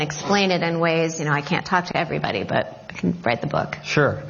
explain it in ways, I can't talk to everybody, but I can write the book. Sure.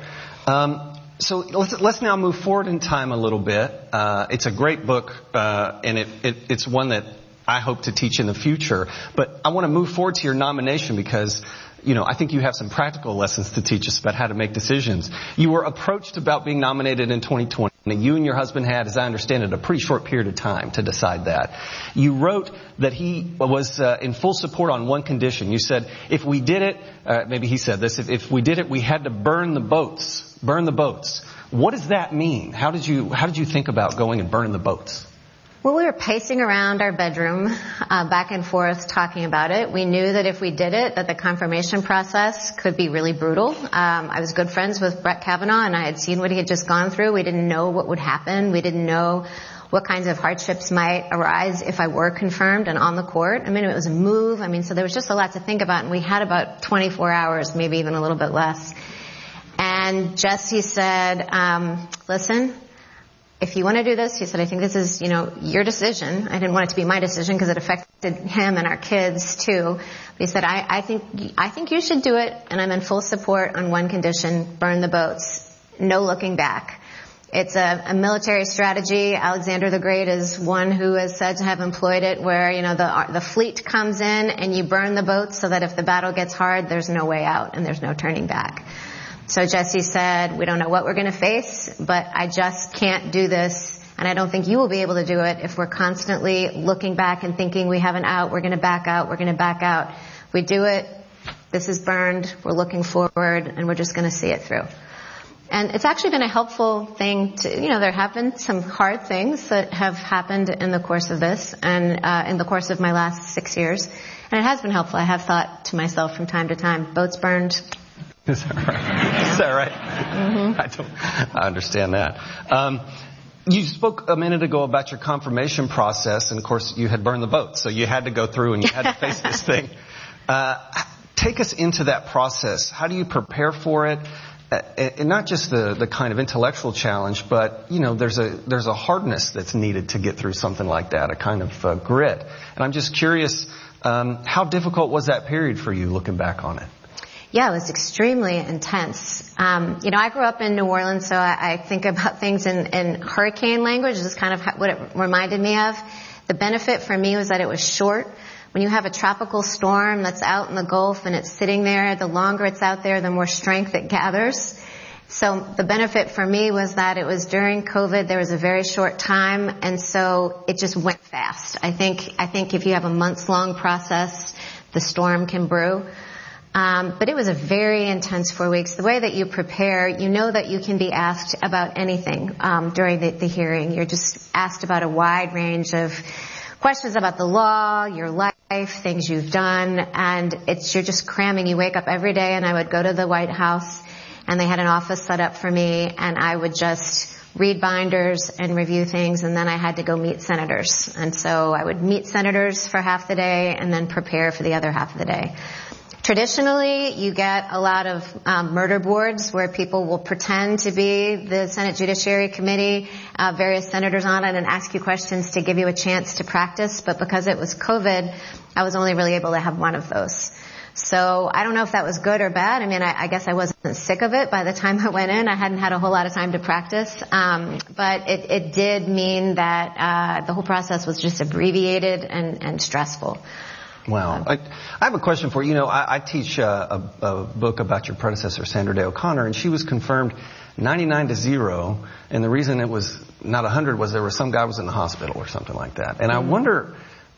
So let's now move forward in time a little bit. It's a great book, and it's one that I hope to teach in the future. But I want to move forward to your nomination because, I think you have some practical lessons to teach us about how to make decisions. You were approached about being nominated in 2020. You and your husband had, as I understand it, a pretty short period of time to decide that. You wrote that he was in full support on one condition. You said, if we did it, maybe he said this, if we did it, we had to burn the boats. Burn the boats. What does that mean? How did you think about going and burning the boats? Well, we were pacing around our bedroom, back and forth talking about it. We knew that if we did it, that the confirmation process could be really brutal. I was good friends with Brett Kavanaugh, and I had seen what he had just gone through. We didn't know what would happen. We didn't know what kinds of hardships might arise if I were confirmed and on the court. It was a move. So there was just a lot to think about, and we had about 24 hours, maybe even a little bit less. And Jesse said, listen, if you want to do this, he said, I think this is, your decision. I didn't want it to be my decision because it affected him and our kids too. But he said, I think you should do it, and I'm in full support on one condition: burn the boats. No looking back. It's a military strategy. Alexander the Great is one who is said to have employed it, where, the fleet comes in and you burn the boats so that if the battle gets hard, there's no way out and there's no turning back. So Jesse said, we don't know what we're going to face, but I just can't do this, and I don't think you will be able to do it if we're constantly looking back and thinking we have an out, we're going to back out, we're going to back out. We do it, this is burned, we're looking forward, and we're just going to see it through. And it's actually been a helpful thing to, there have been some hard things that have happened in the course of this and in the course of my last 6 years. And it has been helpful. I have thought to myself from time to time, boats burned. Is that right? Yeah. Is that right? Mm-hmm. I understand that. You spoke a minute ago about your confirmation process, and of course you had burned the boat, so you had to go through and you had to face this thing. Take us into that process. How do you prepare for it? And not just the kind of intellectual challenge, but there's a hardness that's needed to get through something like that, a kind of grit. And I'm just curious, how difficult was that period for you, looking back on it? Yeah, it was extremely intense. I grew up in New Orleans, so I think about things in hurricane language. This is kind of what it reminded me of. The benefit for me was that it was short. When you have a tropical storm that's out in the Gulf and it's sitting there, the longer it's out there, the more strength it gathers. So the benefit for me was that it was during COVID. There was a very short time, and so it just went fast. I think if you have a months-long process, the storm can brew. But it was a very intense 4 weeks. The way that you prepare, you know that you can be asked about anything during the hearing. You're just asked about a wide range of questions about the law, your life, things you've done, and you're just cramming. You wake up every day, and I would go to the White House, and they had an office set up for me, and I would just read binders and review things, and then I had to go meet senators. And so I would meet senators for half the day and then prepare for the other half of the day. Traditionally, you get a lot of murder boards where people will pretend to be the Senate Judiciary Committee, various senators on it, and ask you questions to give you a chance to practice. But because it was COVID, I was only really able to have one of those. So I don't know if that was good or bad. I guess I wasn't sick of it by the time I went in. I hadn't had a whole lot of time to practice. But it did mean that the whole process was just abbreviated and stressful. Wow. I have a question for you. I teach a book about your predecessor, Sandra Day O'Connor, and she was confirmed 99-0, and the reason it was not 100 was there was some guy was in the hospital or something like that. And I wonder,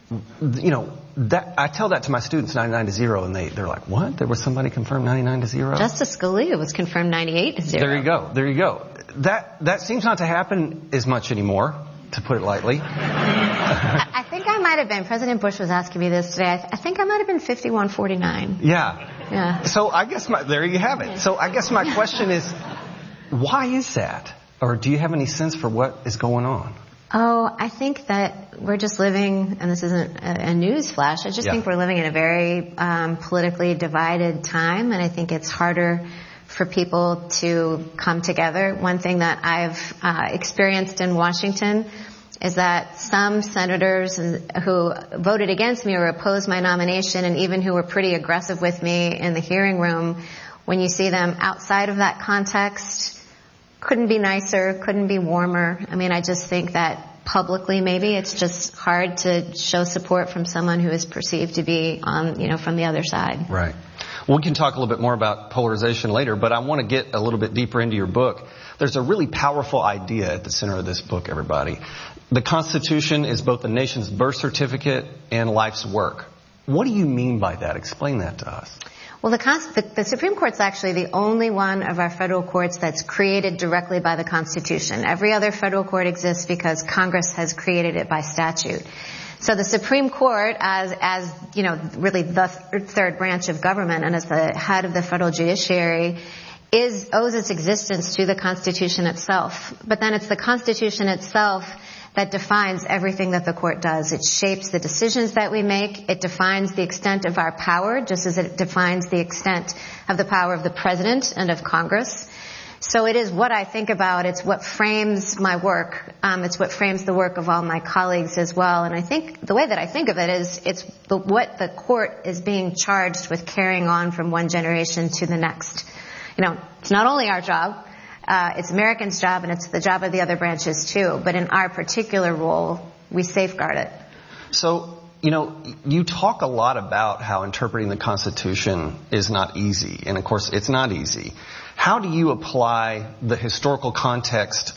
that I tell that to my students, 99-0, and they're like, what? There was somebody confirmed 99-0? Justice Scalia was confirmed 98-0. There you go. That seems not to happen as much anymore, to put it lightly. I think I might have been. President Bush was asking me this today. I think I might have been 51-49. Yeah. So I guess there you have it. So I guess my question is, why is that? Or do you have any sense for what is going on? Oh, I think that we're just living, and this isn't a news flash, I just think we're living in a very politically divided time, and I think it's harder for people to come together. One thing that I've experienced in Washington is that some senators who voted against me or opposed my nomination, and even who were pretty aggressive with me in the hearing room, when you see them outside of that context, couldn't be nicer, couldn't be warmer. I mean, I just think that publicly maybe it's just hard to show support from someone who is perceived to be on, from the other side. Right. Well, we can talk a little bit more about polarization later, but I want to get a little bit deeper into your book. There's a really powerful idea at the center of this book, everybody. The Constitution is both the nation's birth certificate and life's work. What do you mean by that? Explain that to us. Well, the Supreme Court's actually the only one of our federal courts that's created directly by the Constitution. Every other federal court exists because Congress has created it by statute. So the Supreme Court, as really the third branch of government and as the head of the federal judiciary, owes its existence to the Constitution itself. But then it's the Constitution itself that defines everything that the court does. It shapes the decisions that we make. It defines the extent of our power, just as it defines the extent of the power of the president and of Congress. So it is what I think about. It's what frames my work. It's what frames the work of all my colleagues as well. And I think the way that I think of it is it's what the court is being charged with carrying on from one generation to the next. It's not only our job. It's Americans' job, and it's the job of the other branches too. But in our particular role, we safeguard it. So, you talk a lot about how interpreting the Constitution is not easy. And of course, it's not easy. How do you apply the historical context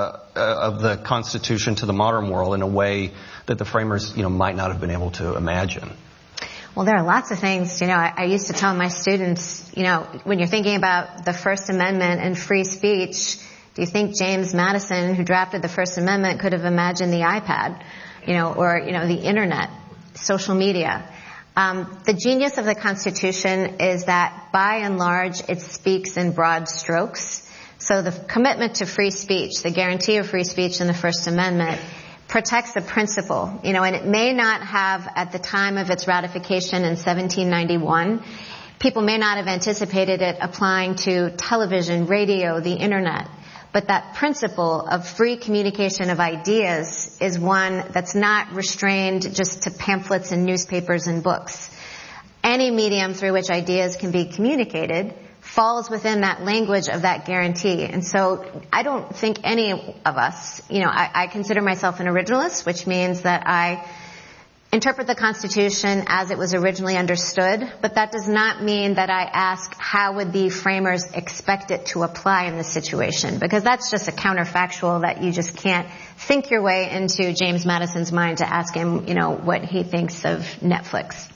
of the Constitution to the modern world in a way that the framers, might not have been able to imagine? Well, there are lots of things. I used to tell my students, when you're thinking about the First Amendment and free speech, do you think James Madison, who drafted the First Amendment, could have imagined the iPad, or the internet, social media? The genius of the Constitution is that, by and large, it speaks in broad strokes. So the commitment to free speech, the guarantee of free speech in the First Amendment, protects the principle, and it may not have, at the time of its ratification in 1791, people may not have anticipated it applying to television, radio, the internet. But that principle of free communication of ideas is one that's not restrained just to pamphlets and newspapers and books. Any medium through which ideas can be communicated falls within that language of that guarantee. And so I don't think any of us, I consider myself an originalist, which means that I interpret the Constitution as it was originally understood, but that does not mean that I ask how would the framers expect it to apply in this situation, because that's just a counterfactual that you just can't think your way into James Madison's mind to ask him, what he thinks of Netflix.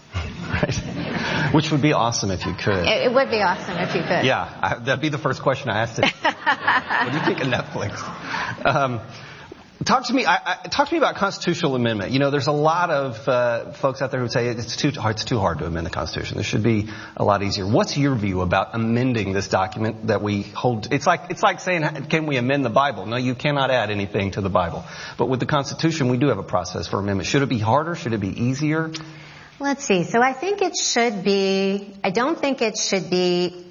Right. Which would be awesome if you could. It would be awesome if you could. Yeah, that'd be the first question I asked it. What do you think of Netflix? Talk to me about constitutional amendment. There's a lot of folks out there who say it's too hard to amend the Constitution. This should be a lot easier. What's your view about amending this document that we hold? It's like saying, can we amend the Bible? No, you cannot add anything to the Bible. But with the Constitution, we do have a process for amendment. Should it be harder? Should it be easier? Let's see. So I think it should be. I don't think it should be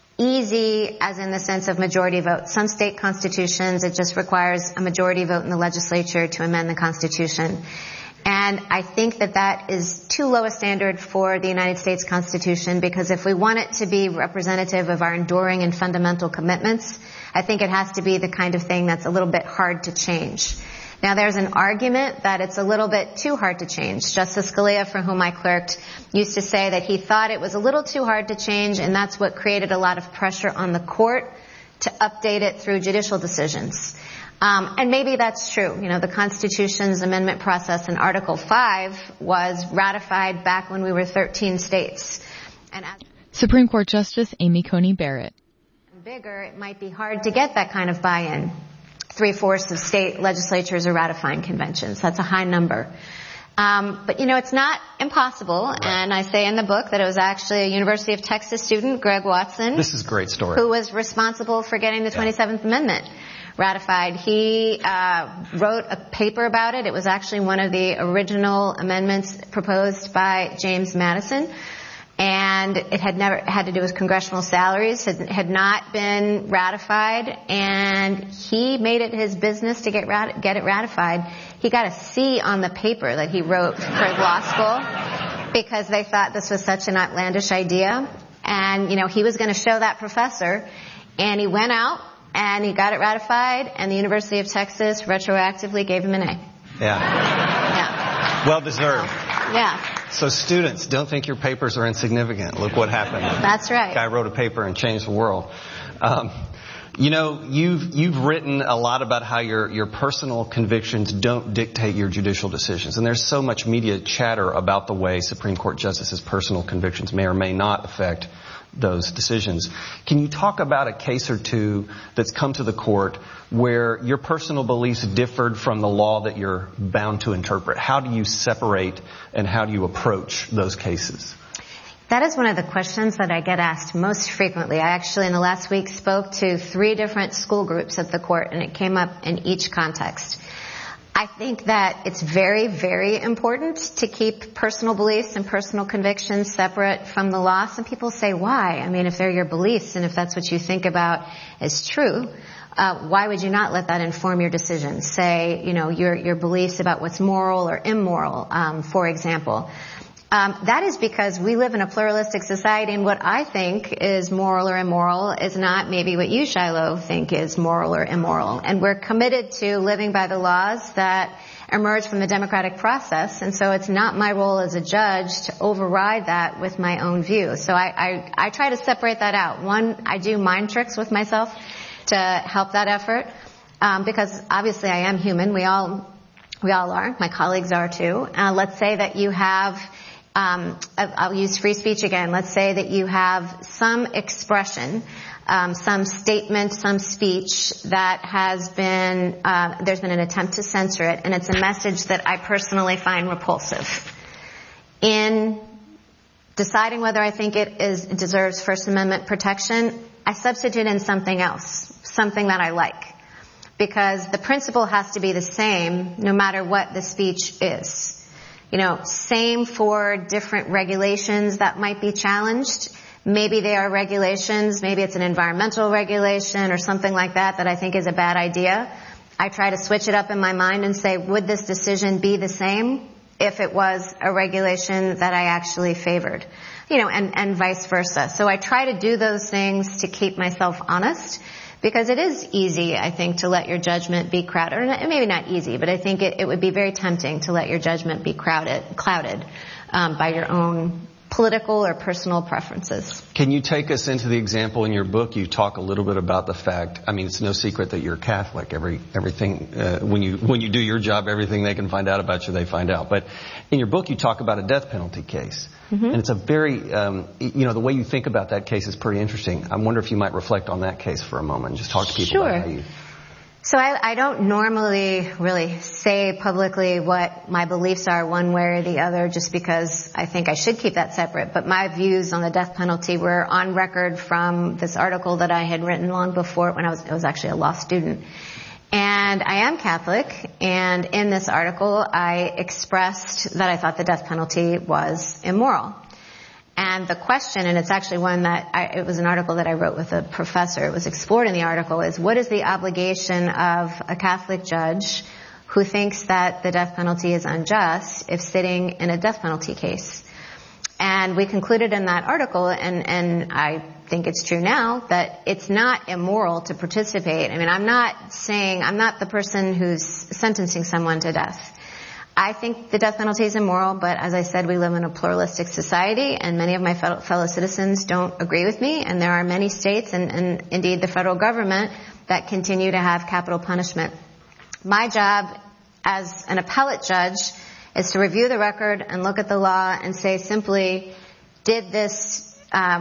easy as in the sense of majority vote. Some state constitutions, it just requires a majority vote in the legislature to amend the Constitution. And I think that is too low a standard for the United States Constitution, because if we want it to be representative of our enduring and fundamental commitments, I think it has to be the kind of thing that's a little bit hard to change. Now, there's an argument that it's a little bit too hard to change. Justice Scalia, for whom I clerked, used to say that he thought it was a little too hard to change, and that's what created a lot of pressure on the court to update it through judicial decisions. And maybe that's true. The Constitution's amendment process in Article 5 was ratified back when we were 13 states. And Supreme Court Justice Amy Coney Barrett. Bigger, it might be hard to get that kind of buy-in. 3/4 of state legislatures are ratifying conventions. That's a high number. But it's not impossible. Right. And I say in the book that it was actually a University of Texas student, Greg Watson. This is a great story. Who was responsible for getting the 27th Amendment ratified. He wrote a paper about it. It was actually one of the original amendments proposed by James Madison. And it had never had to do with congressional salaries. It had not been ratified, and he made it his business to get it ratified. he got a C on the paper that he wrote for law school because they thought this was such an outlandish idea. And, he was going to show that professor. And he went out and he got it ratified, and the University of Texas retroactively gave him an A. Yeah. Well deserved. Yeah. So students, don't think your papers are insignificant. Look what happened. That's right. Guy wrote a paper and changed the world. You've written a lot about how your personal convictions don't dictate your judicial decisions. And there's so much media chatter about the way Supreme Court justices' personal convictions may or may not affect those decisions. Can you talk about a case or two that's come to the court where your personal beliefs differed from the law that you're bound to interpret? How do you separate and how do you approach those cases? That is one of the questions that I get asked most frequently. I actually, in the last week, spoke to 3 different school groups at the court, and it came up in each context. I think that it's very, very important to keep personal beliefs and personal convictions separate from the law. Some people say, why? I mean, if they're your beliefs and if that's what you think about is true, why would you not let that inform your decisions? Say, your beliefs about what's moral or immoral, for example. That is because we live in a pluralistic society, and what I think is moral or immoral is not maybe what you, Shiloh, think is moral or immoral. And we're committed to living by the laws that emerge from the democratic process, and so it's not my role as a judge to override that with my own view. So I try to separate that out. One, I do mind tricks with myself to help that effort, because obviously I am human. We all are. My colleagues are too. Let's say that you have I'll use free speech again. Let's say that you have some expression, some statement, some speech that has been, there's been an attempt to censor it, and it's a message that I personally find repulsive. In deciding whether I think it deserves First Amendment protection, I substitute in something else, something that I like. Because the principle has to be the same no matter what the speech is. Same for different regulations that might be challenged. Maybe they are regulations, maybe it's an environmental regulation or something like that I think is a bad idea. I try to switch it up in my mind and say, would this decision be the same if it was a regulation that I actually favored? And vice versa. So I try to do those things to keep myself honest. Because it is easy, I think, to let your judgment be clouded. Or maybe not easy, but I think it would be very tempting to let your judgment be clouded by your own political or personal preferences. Can you take us into the example in your book? You talk a little bit about the fact, it's no secret that you're Catholic. Everything, when you do your job, everything they can find out about you, they find out. But in your book, you talk about a death penalty case. Mm-hmm. And it's a very, the way you think about that case is pretty interesting. I wonder if you might reflect on that case for a moment and just talk to people about how you... So I don't normally really say publicly what my beliefs are one way or the other just because I think I should keep that separate. But my views on the death penalty were on record from this article that I had written long before when I was actually a law student. And I am Catholic, and in this article I expressed that I thought the death penalty was immoral. And the question, and it's actually one it was an article that I wrote with a professor, it was explored in the article, is what is the obligation of a Catholic judge who thinks that the death penalty is unjust if sitting in a death penalty case? And we concluded in that article, and I think it's true now, that it's not immoral to participate. I'm not the person who's sentencing someone to death. I think the death penalty is immoral, but as I said, we live in a pluralistic society, and many of my fellow citizens don't agree with me, and there are many states, and indeed the federal government, that continue to have capital punishment. My job as an appellate judge is to review the record and look at the law and say simply, did this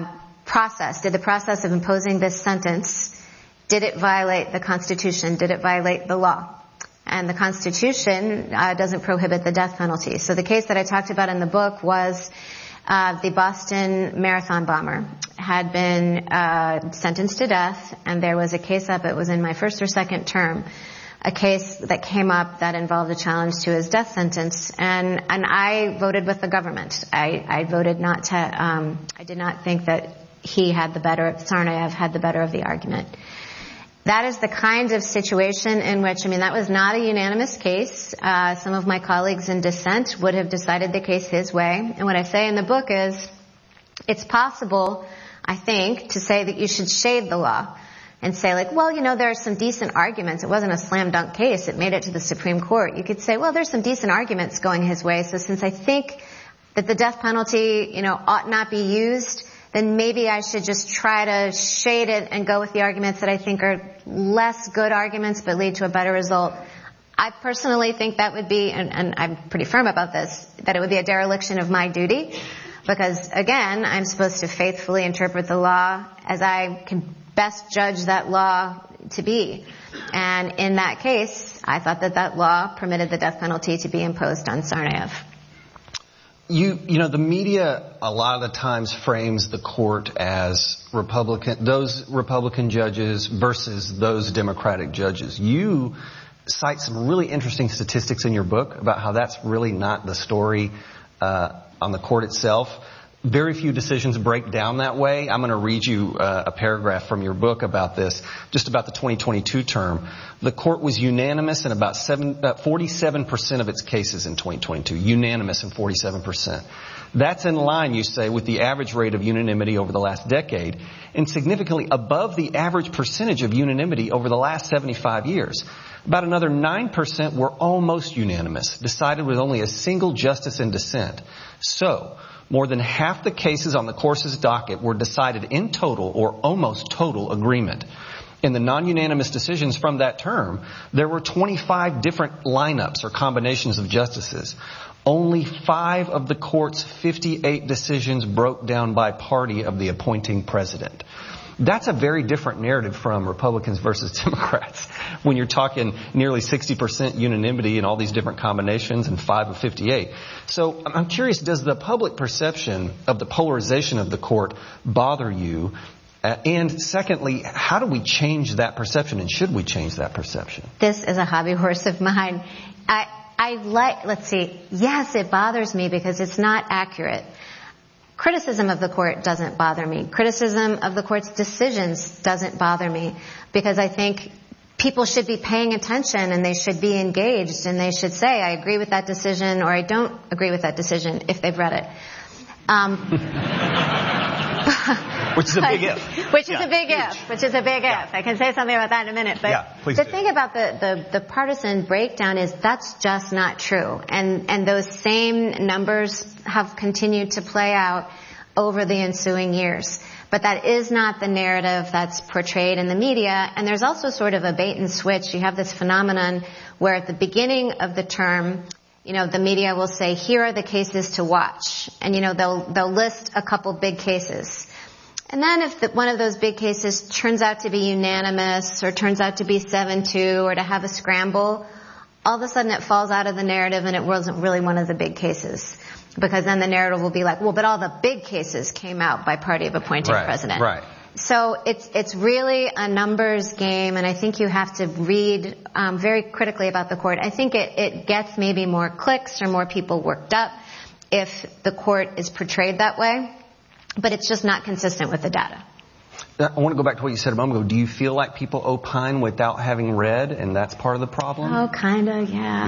did the process of imposing this sentence, did it violate the Constitution? Did it violate the law? And the Constitution doesn't prohibit the death penalty. So the case that I talked about in the book was the Boston Marathon bomber had been sentenced to death, and there was a case up, it was in my first or second term, a case that came up that involved a challenge to his death sentence, and I voted with the government. I voted not to, I did not think that Tsarnaev had the better of the argument. That is the kind of situation in which, that was not a unanimous case. Some of my colleagues in dissent would have decided the case his way. And what I say in the book is, it's possible, I think, to say that you should shade the law and say there are some decent arguments. It wasn't a slam dunk case. It made it to the Supreme Court. You could say, there's some decent arguments going his way. So since I think that the death penalty, ought not be used, then maybe I should just try to shade it and go with the arguments that I think are less good arguments but lead to a better result. I personally think that would be, and I'm pretty firm about this, that it would be a dereliction of my duty because, again, I'm supposed to faithfully interpret the law as I can best judge that law to be. And in that case, I thought that law permitted the death penalty to be imposed on Tsarnaev. The media a lot of the times frames the court as those Republican judges versus those Democratic judges. You cite some really interesting statistics in your book about how that's really not the story on the court itself. Very few decisions break down that way. I'm going to read you a paragraph from your book about this, just about the 2022 term. The court was unanimous in about 47% of its cases in 2022. Unanimous in 47%. That's in line, you say, with the average rate of unanimity over the last decade and significantly above the average percentage of unanimity over the last 75 years. About another 9% were almost unanimous, decided with only a single justice in dissent. So, more than half the cases on the court's docket were decided in total or almost total agreement. In the non-unanimous decisions from that term, there were 25 different lineups or combinations of justices. Only 5 of the court's 58 decisions broke down by party of the appointing president. That's a very different narrative from Republicans versus Democrats when you're talking nearly 60% unanimity in all these different combinations and 5 of 58. So I'm curious, does the public perception of the polarization of the court bother you? And secondly, how do we change that perception, and should we change that perception? This is a hobby horse of mine. Yes, it bothers me because it's not accurate. Criticism of the court doesn't bother me. Criticism of the court's decisions doesn't bother me because I think people should be paying attention and they should be engaged and they should say, I agree with that decision or I don't agree with that decision if they've read it. Which is a big if. Which is a big if. I can say something about that in a minute. But the thing about the partisan breakdown is that's just not true. And those same numbers have continued to play out over the ensuing years. But that is not the narrative that's portrayed in the media. And there's also sort of a bait and switch. You have this phenomenon where at the beginning of the term, the media will say, here are the cases to watch. And, they'll list a couple big cases. And then if one of those big cases turns out to be unanimous or turns out to be 7-2 or to have a scramble, all of a sudden it falls out of the narrative and it wasn't really one of the big cases. Because then the narrative will be like, well, but all the big cases came out by party of appointed president. Right. So it's really a numbers game, and I think you have to read very critically about the court. I think it gets maybe more clicks or more people worked up if the court is portrayed that way, but it's just not consistent with the data. I want to go back to what you said a moment ago. Do you feel like people opine without having read, and that's part of the problem? Oh, kind of, yeah.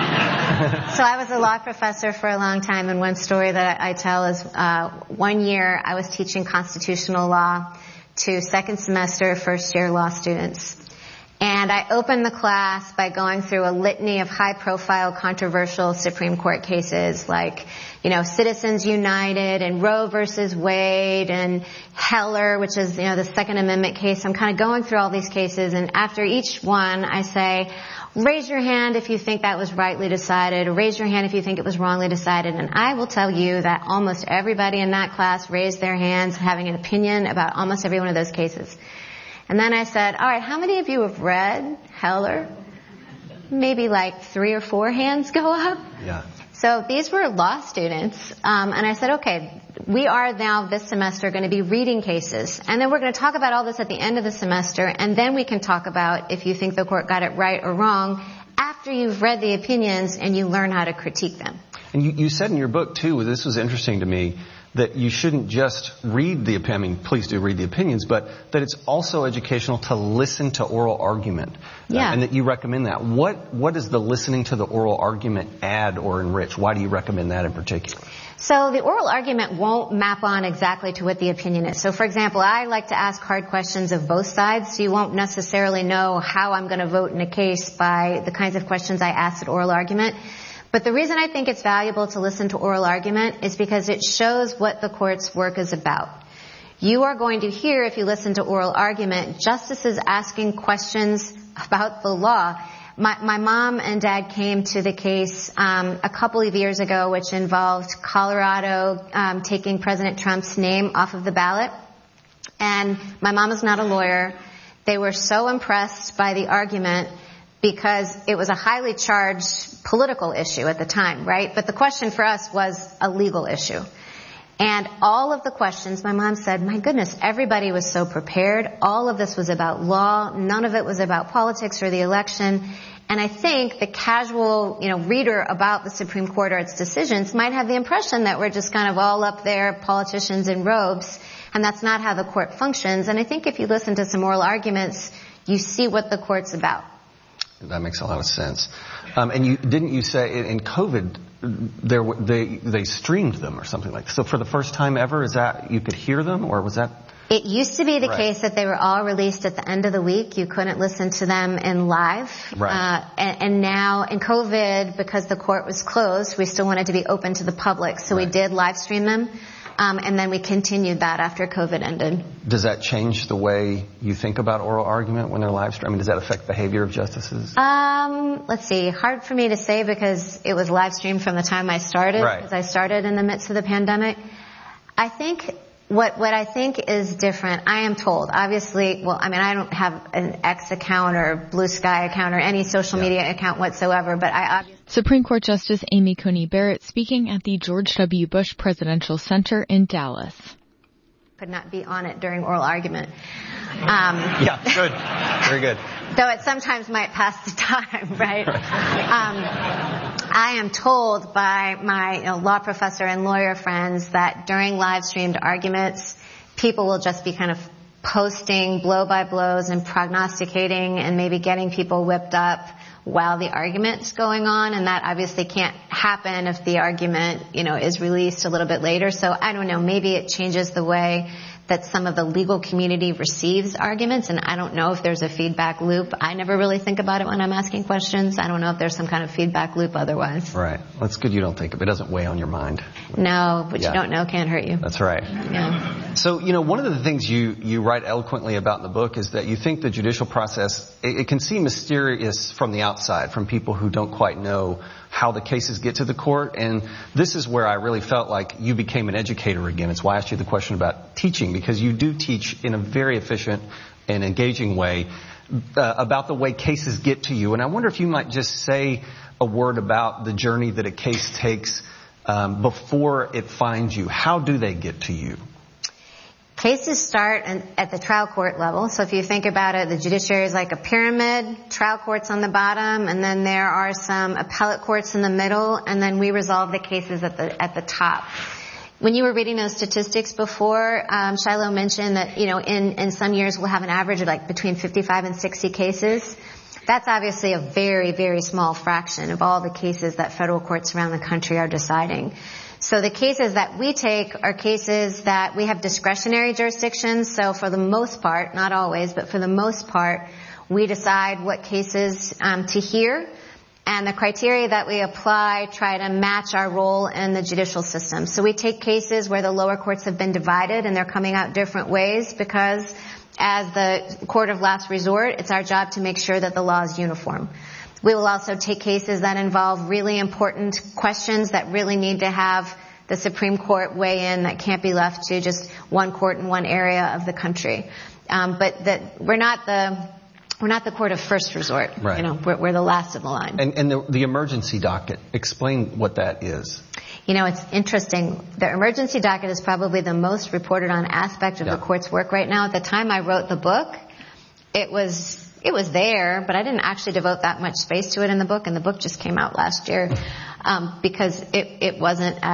Yeah? So I was a law professor for a long time, and one story that I tell is one year I was teaching constitutional law to second semester, first year law students. And I opened the class by going through a litany of high-profile, controversial Supreme Court cases like, Citizens United and Roe versus Wade and Heller, which is, the Second Amendment case. I'm kind of going through all these cases, and after each one, I say, raise your hand if you think that was rightly decided, or raise your hand if you think it was wrongly decided. And I will tell you that almost everybody in that class raised their hands having an opinion about almost every one of those cases. And then I said, all right, how many of you have read Heller? Maybe like 3 or 4 hands go up. Yeah. So these were law students. And I said, okay, we are now this semester going to be reading cases. And then we're going to talk about all this at the end of the semester. And then we can talk about if you think the court got it right or wrong after you've read the opinions and you learn how to critique them. And you said in your book, too, this was interesting to me, that you shouldn't just read the opinion. I mean, please do read the opinions, but that it's also educational to listen to oral argument. Yeah. And that you recommend that. What does the listening to the oral argument add or enrich? Why do you recommend that in particular? So the oral argument won't map on exactly to what the opinion is. So for example, I like to ask hard questions of both sides. So you won't necessarily know how I'm going to vote in a case by the kinds of questions I ask at oral argument. But the reason I think it's valuable to listen to oral argument is because it shows what the court's work is about. You are going to hear, if you listen to oral argument, justices asking questions about the law. My mom and dad came to the case a couple of years ago, which involved Colorado taking President Trump's name off of the ballot. And my mom is not a lawyer. They were so impressed by the argument because it was a highly charged political issue at the time, right? But the question for us was a legal issue. And all of the questions, my mom said, my goodness, everybody was so prepared. All of this was about law. None of it was about politics or the election. And I think the casual, reader about the Supreme Court or its decisions might have the impression that we're just kind of all up there, politicians in robes, and that's not how the court functions. And I think if you listen to some oral arguments, you see what the court's about. That makes a lot of sense. And didn't you say in COVID they streamed them or something like that? So for the first time ever, is that you could hear them, or was that? It used to be the case that they were all released at the end of the week. You couldn't listen to them in live. Right. And now in COVID, because the court was closed, we still wanted to be open to the public, so we did live stream them. And then we continued that after COVID ended. Does that change the way you think about oral argument when they're live streaming? Does that affect behavior of justices? Let's see. Hard for me to say because it was live streamed from the time I started. Right. Because I started in the midst of the pandemic. I think what I think is different, I am told, obviously, I don't have an X account or Blue Sky account or any social media account whatsoever, but I obviously... Supreme Court Justice Amy Coney Barrett speaking at the George W. Bush Presidential Center in Dallas. Could not be on it during oral argument. Yeah, good. Very good. Though it sometimes might pass the time, right? I am told by my law professor and lawyer friends that during live streamed arguments, people will just be kind of posting blow by blows and prognosticating and maybe getting people whipped up while the argument's going on, and that obviously can't happen if the argument, is released a little bit later. So I don't know, maybe it changes the way that some of the legal community receives arguments, and I don't know if there's a feedback loop. I never really think about it when I'm asking questions. I don't know if there's some kind of feedback loop otherwise. Right. That's good you don't think of it. It doesn't weigh on your mind. No, but you don't know can't hurt you. That's right. Yeah. So, one of the things you write eloquently about in the book is that you think the judicial process, it can seem mysterious from the outside, from people who don't quite know how the cases get to the court. And this is where I really felt like you became an educator again. It's why I asked you the question about teaching, because you do teach in a very efficient and engaging way about the way cases get to you. And I wonder if you might just say a word about the journey that a case takes before it finds you. How do they get to you? Cases start at the trial court level. So if you think about it, the judiciary is like a pyramid, trial courts on the bottom, and then there are some appellate courts in the middle, and then we resolve the cases at the top. When you were reading those statistics before, Shiloh mentioned that, in some years we'll have an average of like between 55 and 60 cases. That's obviously a very, very small fraction of all the cases that federal courts around the country are deciding. So the cases that we take are cases that we have discretionary jurisdictions. So for the most part, not always, but for the most part, we decide what cases to hear. And the criteria that we apply try to match our role in the judicial system. So we take cases where the lower courts have been divided and they're coming out different ways because as the court of last resort, it's our job to make sure that the law is uniform. We will also take cases that involve really important questions that really need to have the Supreme Court weigh in, that can't be left to just one court in one area of the country. But that we're not the court of first resort. Right. We're the last of the line. And the emergency docket, explain what that is. It's interesting. The emergency docket is probably the most reported on aspect of the court's work right now. At the time I wrote the book, it was there, but I didn't actually devote that much space to it in the book, and the book just came out last year because it wasn't as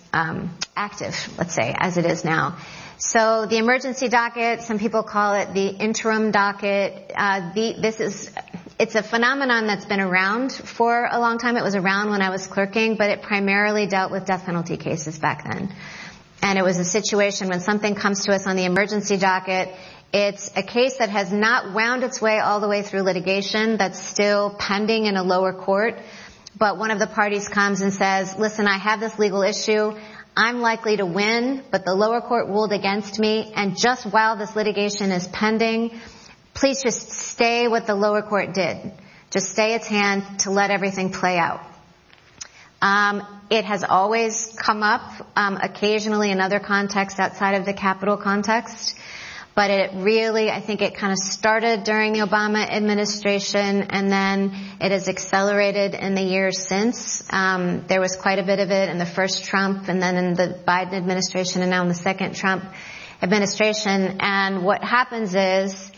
active, let's say, as it is now. So the emergency docket, some people call it the interim docket. It's a phenomenon that's been around for a long time. It was around when I was clerking, but it primarily dealt with death penalty cases back then. And it was a situation when something comes to us on the emergency docket, it's a case that has not wound its way all the way through litigation, that's still pending in a lower court. But one of the parties comes and says, listen, I have this legal issue. I'm likely to win, but the lower court ruled against me. And just while this litigation is pending, please just stay what the lower court did. Just stay its hand to let everything play out. It has always come up, occasionally in other contexts outside of the capital context. But it really, I think it kind of started during the Obama administration, and then it has accelerated in the years since. There was quite a bit of it in the first Trump, and then in the Biden administration, and now in the second Trump administration. And what happens is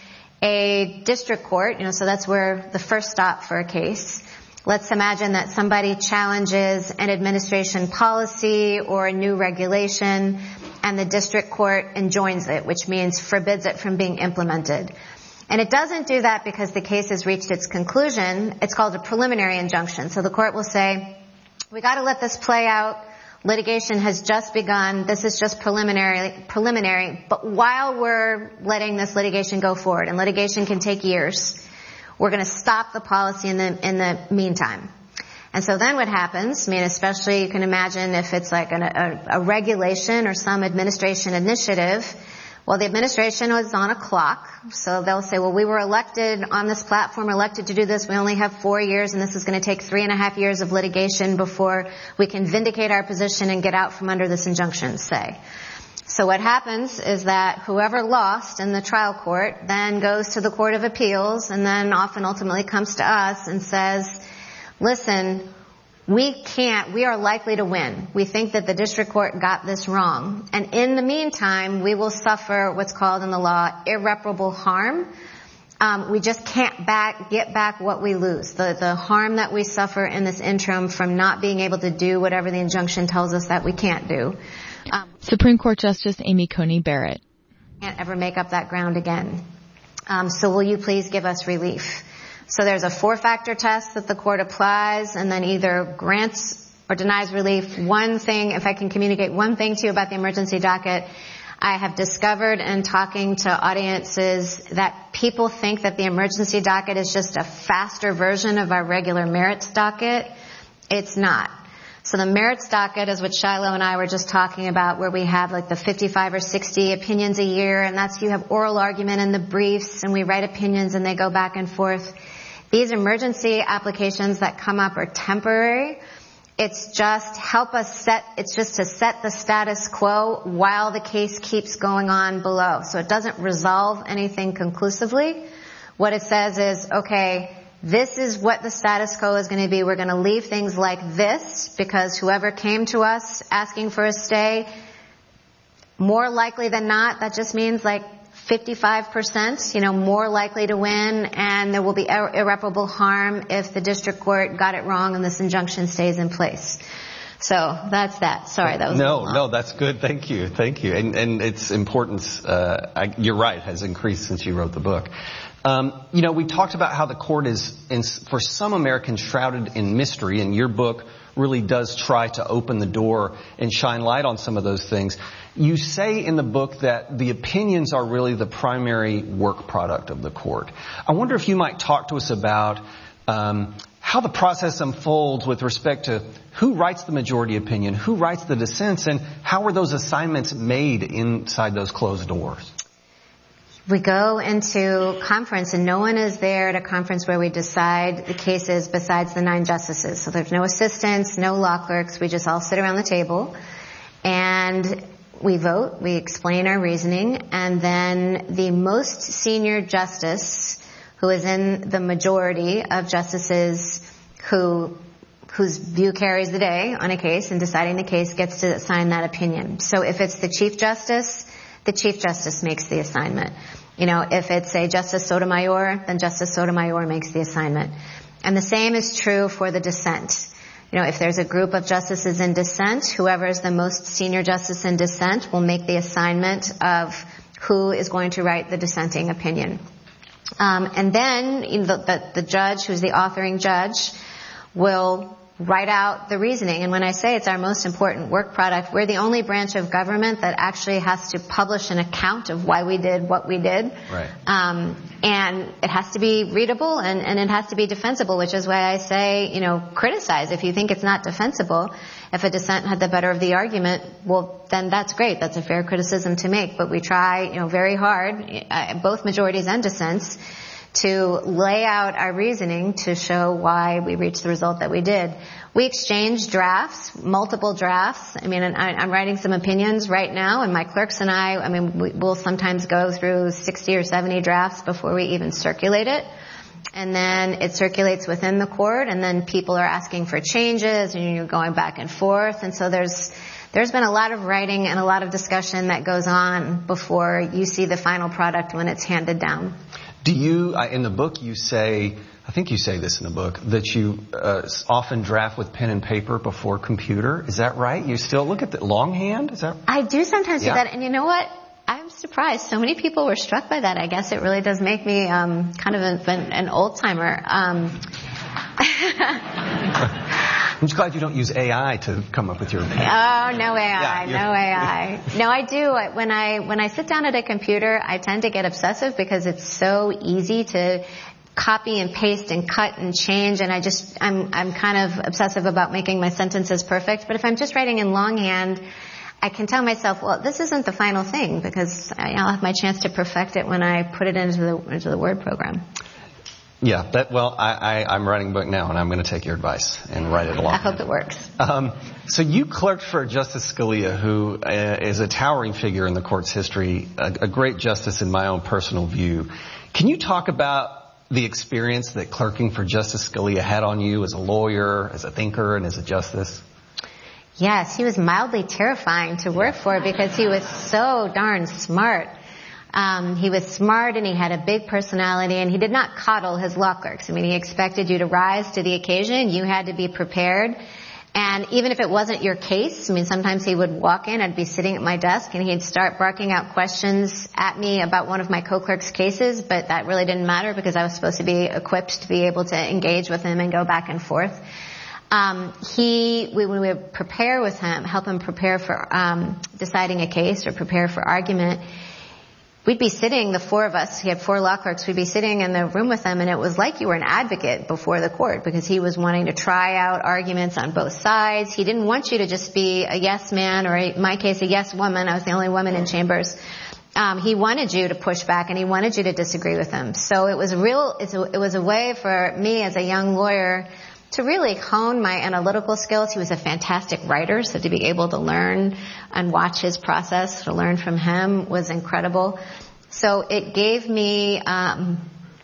a district court, so that's where the first stop for a case. Let's imagine that somebody challenges an administration policy or a new regulation, and the district court enjoins it, which means forbids it from being implemented. And it doesn't do that because the case has reached its conclusion. It's called a preliminary injunction. So the court will say, we got to let this play out. Litigation has just begun. This is just preliminary. But while we're letting this litigation go forward, and litigation can take years, we're going to stop the policy in the meantime. And so then what happens, especially you can imagine if it's like a regulation or some administration initiative, well, the administration was on a clock. So they'll say, well, we were elected on this platform, elected to do this. We only have 4 years, and this is going to take 3.5 years of litigation before we can vindicate our position and get out from under this injunction, say. So what happens is that whoever lost in the trial court then goes to the Court of Appeals, and then often ultimately comes to us and says, listen, we are likely to win. We think that the district court got this wrong. And in the meantime, we will suffer what's called in the law irreparable harm. We just can't get back what we lose. The harm that we suffer in this interim from not being able to do whatever the injunction tells us that we can't do. Supreme Court Justice Amy Coney Barrett. Can't ever make up that ground again. So will you please give us relief? So there's a 4-factor test that the court applies and then either grants or denies relief. One thing, if I can communicate one thing to you about the emergency docket, I have discovered in talking to audiences that people think that the emergency docket is just a faster version of our regular merits docket. It's not. So the merits docket is what Shiloh and I were just talking about, where we have like the 55 or 60 opinions a year, and that's, you have oral argument in the briefs, and we write opinions and they go back and forth. These emergency applications that come up are temporary. It's just to set the status quo while the case keeps going on below. So it doesn't resolve anything conclusively. What it says is, okay, this is what the status quo is going to be. We're going to leave things like this because whoever came to us asking for a stay, more likely than not, that just means like 55%, more likely to win, and there will be irreparable harm if the district court got it wrong and this injunction stays in place. So that's that. Sorry, that was No, that's good. Thank you. And its importance, you're right, has increased since you wrote the book. We talked about how the court is, for some Americans, shrouded in mystery, and your book really does try to open the door and shine light on some of those things. You say in the book that the opinions are really the primary work product of the court. I wonder if you might talk to us about how the process unfolds with respect to who writes the majority opinion, who writes the dissents, and how are those assignments made inside those closed doors? We go into conference, and no one is there at a conference where we decide the cases besides the 9 justices. So there's no assistants, no law clerks. We just all sit around the table, and we vote. We explain our reasoning, and then the most senior justice, who is in the majority of justices whose view carries the day on a case and deciding the case, gets to assign that opinion. So if it's the Chief Justice makes the assignment. If it's a Justice Sotomayor, then Justice Sotomayor makes the assignment. And the same is true for the dissent. if there's a group of justices in dissent, whoever is the most senior justice in dissent will make the assignment of who is going to write the dissenting opinion. And then the judge, who's the authoring judge, will write out the reasoning. And when I say it's our most important work product, we're the only branch of government that actually has to publish an account of why we did what we did. Right. And it has to be readable and it has to be defensible, which is why I say, criticize. If you think it's not defensible, if a dissent had the better of the argument, well, then that's great. That's a fair criticism to make. But we try, very hard, both majorities and dissents, to lay out our reasoning to show why we reached the result that we did. We exchange drafts, multiple drafts. I'm writing some opinions right now, and my clerks and we'll sometimes go through 60 or 70 drafts before we even circulate it. And then it circulates within the court, and then people are asking for changes, and you're going back and forth. And so there's been a lot of writing and a lot of discussion that goes on before you see the final product when it's handed down. Do you, in the book, you say, I think you say this in the book, that you often draft with pen and paper before computer? Is that right? You still look at the longhand? Is that? I do sometimes do that, and you know what? I'm surprised. So many people were struck by that. I guess it really does make me kind of an old-timer. I'm just glad you don't use AI to come up with your opinion. Oh, no AI, no AI. No, I do. When I sit down at a computer, I tend to get obsessive because it's so easy to copy and paste and cut and change, and I'm kind of obsessive about making my sentences perfect. But if I'm just writing in longhand, I can tell myself, well, this isn't the final thing because I'll have my chance to perfect it when I put it into the Word program. Yeah, I'm writing a book now, and I'm going to take your advice and write it along. I hope it works. So you clerked for Justice Scalia, who is a towering figure in the court's history, a great justice in my own personal view. Can you talk about the experience that clerking for Justice Scalia had on you as a lawyer, as a thinker, and as a justice? Yes, he was mildly terrifying to work for because he was so darn smart. He was smart and he had a big personality, and he did not coddle his law clerks. He expected you to rise to the occasion. You had to be prepared. And even if it wasn't your case, sometimes he would walk in, I'd be sitting at my desk, and he'd start barking out questions at me about one of my co-clerks' cases, but that really didn't matter because I was supposed to be equipped to be able to engage with him and go back and forth. When we would prepare with him, help him prepare for deciding a case or prepare for argument, we'd be sitting, the four of us, he had 4 law clerks, we'd be sitting in the room with him, and it was like you were an advocate before the court because he was wanting to try out arguments on both sides. He didn't want you to just be a yes man, or in my case, a yes woman. I was the only woman in chambers. He wanted you to push back, and he wanted you to disagree with him. So it was a way for me as a young lawyer to really hone my analytical skills. He was a fantastic writer, so to be able to learn and watch his process, to learn from him was incredible. So it gave me, I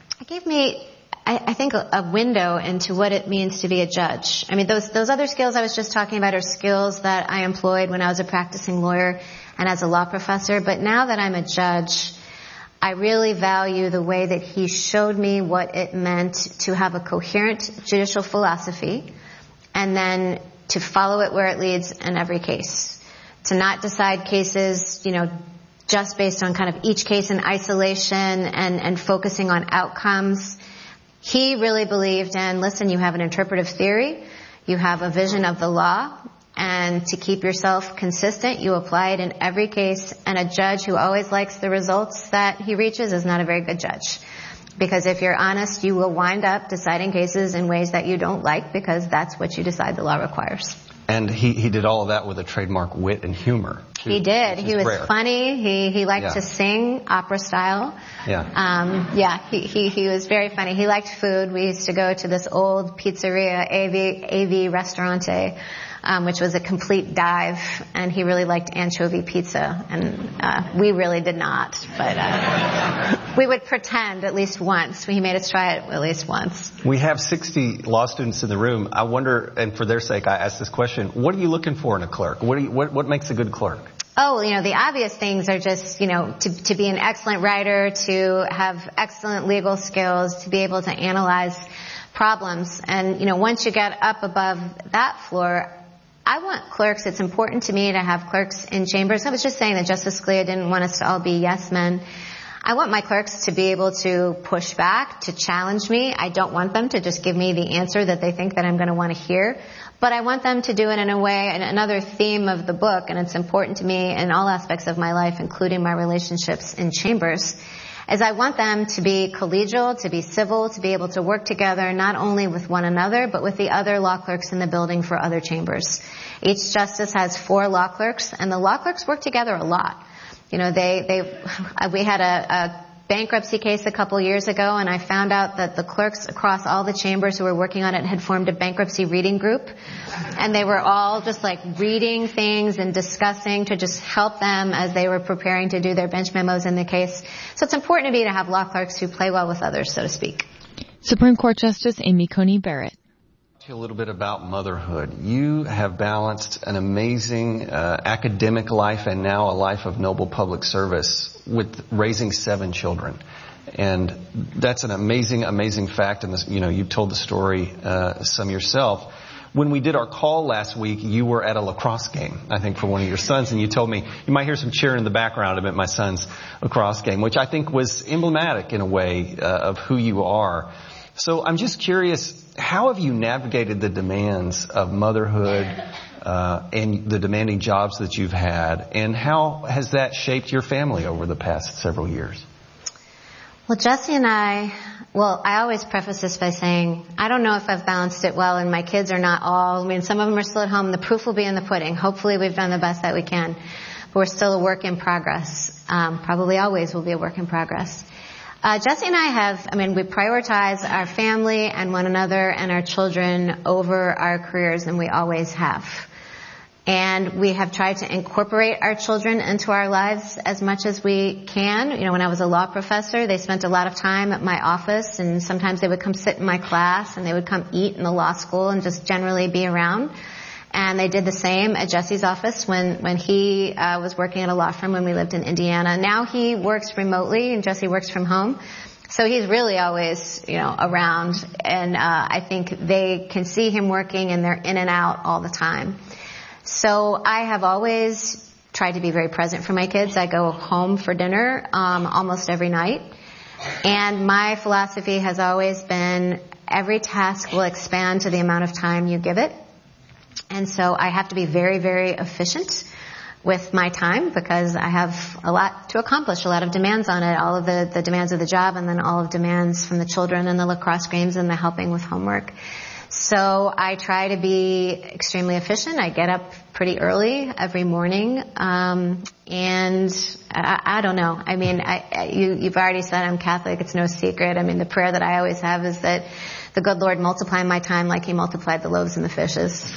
think, a window into what it means to be a judge. Those other skills I was just talking about are skills that I employed when I was a practicing lawyer and as a law professor. But now that I'm a judge, I really value the way that he showed me what it meant to have a coherent judicial philosophy and then to follow it where it leads in every case. To not decide cases, just based on kind of each case in isolation and focusing on outcomes. He really believed in, listen, you have an interpretive theory, you have a vision of the law, and to keep yourself consistent, you apply it in every case. And a judge who always likes the results that he reaches is not a very good judge. Because if you're honest, you will wind up deciding cases in ways that you don't like because that's what you decide the law requires. And he did all of that with a trademark wit and humor. He did. He was rare. Funny. He liked to sing opera style. Yeah. He was very funny. He liked food. We used to go to this old pizzeria, AV Restaurante, which was a complete dive, and he really liked anchovy pizza, and we really did not, but we would pretend at least once. He made us try it at least once. We have 60 law students in the room. I wonder, and for their sake I ask this question, what are you looking for in a clerk? What makes a good clerk? Oh, the obvious things are just, to be an excellent writer, to have excellent legal skills, to be able to analyze problems. And, once you get up above that floor, I want clerks. It's important to me to have clerks in chambers. I was just saying that Justice Scalia didn't want us to all be yes men. I want my clerks to be able to push back, to challenge me. I don't want them to just give me the answer that they think that I'm going to want to hear. But I want them to do it in a way, and another theme of the book, and it's important to me in all aspects of my life, including my relationships in chambers, is I want them to be collegial, to be civil, to be able to work together not only with one another, but with the other law clerks in the building for other chambers. Each justice has 4 law clerks, and the law clerks work together a lot. We had a bankruptcy case a couple years ago, and I found out that the clerks across all the chambers who were working on it had formed a bankruptcy reading group, and they were all just reading things and discussing to just help them as they were preparing to do their bench memos in the case. So it's important to me to have law clerks who play well with others, so to speak. Supreme Court Justice Amy Coney Barrett. A little bit about motherhood. You have balanced an amazing academic life and now a life of noble public service with raising 7 children. And that's an amazing, amazing fact. And you've told the story some yourself. When we did our call last week, you were at a lacrosse game, I think, for one of your sons, and you told me you might hear some cheering in the background about my son's lacrosse game, which I think was emblematic in a way of who you are. So I'm just curious, how have you navigated the demands of motherhood and the demanding jobs that you've had, and how has that shaped your family over the past several years? Well, Jesse and I always preface this by saying, I don't know if I've balanced it well, and my kids are not all. Some of them are still at home. The proof will be in the pudding. Hopefully we've done the best that we can. But we're still a work in progress. Probably always will be a work in progress. Jesse and I we prioritize our family and one another and our children over our careers, and we always have. And we have tried to incorporate our children into our lives as much as we can. When I was a law professor, they spent a lot of time at my office, and sometimes they would come sit in my class, and they would come eat in the law school and just generally be around. And they did the same at Jesse's office when he was working at a law firm when we lived in Indiana. Now he works remotely, and Jesse works from home. So he's really always, around. And I think they can see him working, and they're in and out all the time. So I have always tried to be very present for my kids. I go home for dinner almost every night. And my philosophy has always been every task will expand to the amount of time you give it. And so I have to be very, very efficient with my time because I have a lot to accomplish, a lot of demands on it, all of the demands of the job, and then all of demands from the children and the lacrosse games and the helping with homework. So I try to be extremely efficient. I get up pretty early every morning. And I don't know. You've already said I'm Catholic. It's no secret. The prayer that I always have is that the good Lord multiply my time like he multiplied the loaves and the fishes.